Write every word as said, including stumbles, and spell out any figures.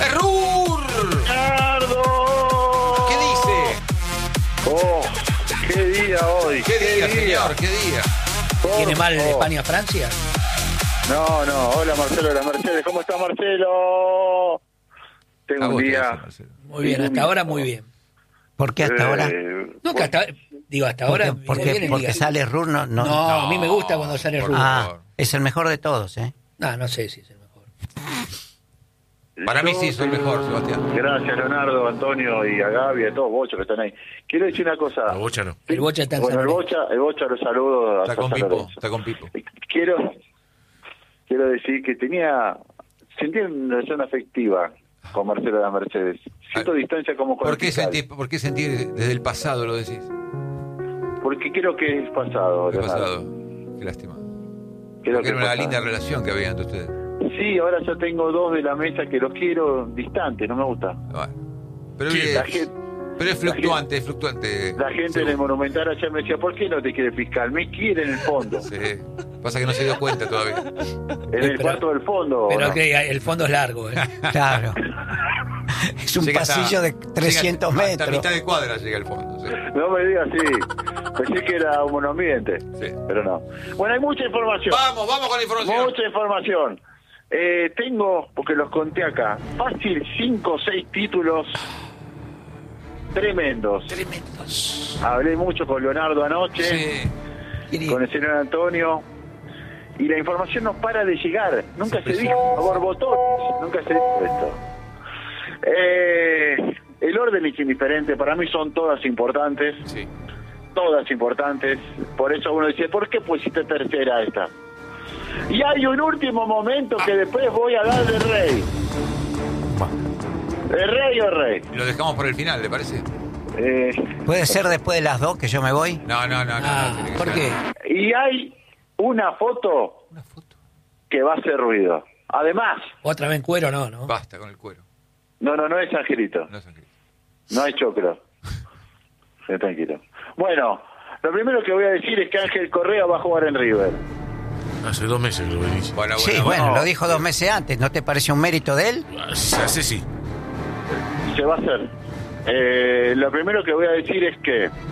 ¡Errur! ¡Nardo! ¿Qué dice? Oh, qué día hoy. ¿Qué, ¿Qué día, día, señor? ¿Qué día? Por ¿Tiene mal favor. España-Francia? No, no. Hola, Marcelo de la Mercedes. ¿Cómo está, Marcelo? Tengo un día... Hace, Muy bien, hasta ahora muy bien. ¿Por qué hasta eh, ahora? No, que hasta, digo, hasta ahora... Porque, porque, bien, porque diga. sale Rur, no, no. No, a mí me gusta cuando sale por Rur. Ah, es el mejor de todos, ¿eh? No, no sé si es el mejor. Para mí sí, soy el mejor, Sebastián. Gracias, Leonardo, Antonio y a Gaby, a todos bochos que están ahí. Quiero decir una cosa. La bocha no. El Bocha está en Bueno, San el Lorenzo. bocha, el bocha lo saludo. a Está con San Pipo, Lorenzo. está con Pipo. Quiero, quiero decir que tenía, sentí una relación afectiva con Marcelo de la Mercedes. Siento Ah, distancia como con ¿Por el qué, fiscal. sentís, ¿Por qué sentir desde el pasado lo decís? Porque creo que es pasado. El Leonardo. pasado. Qué lástima. Creo Porque que era es una pasado. linda relación que había entre ustedes. Sí, ahora ya tengo dos de la mesa que los quiero distantes, no me gusta. Bueno. Pero, Sí, es, la gente- pero es fluctuante, es fluctuante. La gente en el Monumental ayer me decía, ¿por qué no te quiere fiscal? Me quiere en el fondo, Sí. Pasa que no se dio cuenta todavía. en el Pero- cuarto del fondo. Pero ¿no? que el fondo es largo, ¿eh? Claro. Es un Llega hasta- pasillo de trescientos llega metros. Hasta mitad de cuadra llega al fondo. Sí. No me digas así. Pensé que era un monoambiente, Sí. pero no. Bueno, hay mucha información. Vamos, vamos con la información. Mucha información. Eh, tengo, porque los conté acá, fácil cinco o seis títulos tremendos. Tremendos. Hablé mucho con Leonardo anoche, Sí. con el señor Antonio, y la información no para de llegar. Nunca se dijo a borbotones, nunca se dijo esto. Eh, el orden es indiferente, para mí son todas importantes, Sí. todas importantes. Por eso uno dice, ¿por qué pusiste tercera esta? Y hay un último momento que después voy a dar de rey. ¿De rey o rey? Lo dejamos por el final, ¿le parece? Eh, ¿Puede ser después de las dos que yo me voy? No, no, no. no, Ah, no tiene que ¿por ser. qué? y hay una foto Una foto. que va a hacer ruido. Además, Otra vez en cuero, no, ¿no? Basta con el cuero. no, no, no es Angelito, No es Angelito. no es choclo. Sí, tranquilo. Bueno, lo primero que voy a decir es que Ángel Correa va a jugar en River. Hace dos meses que lo venís. Bueno, Sí, bueno, bueno, no. lo dijo dos meses antes. ¿No te parece un mérito de él? Hace sí. Se va a hacer. Eh, lo primero que voy a decir es que